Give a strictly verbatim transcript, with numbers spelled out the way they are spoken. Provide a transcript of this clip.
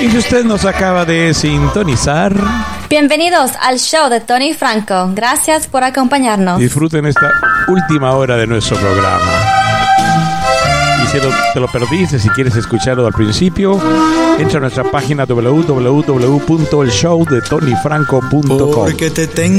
Y si usted nos acaba de sintonizar, bienvenidos al show de Tony Franco. Gracias por acompañarnos. Disfruten esta última hora de nuestro programa. Y si te lo perdiste, si quieres escucharlo al principio, entra a nuestra página doble u doble u doble u punto el show de tony franco punto com. Porque te tengo